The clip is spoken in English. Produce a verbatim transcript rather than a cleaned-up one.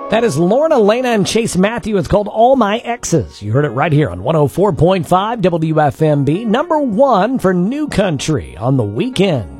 That is Lorna, Lena, and Chase Matthew. It's called All My Exes. You heard it right here on one oh four point five W F M B. Number one for New Country on the weekend.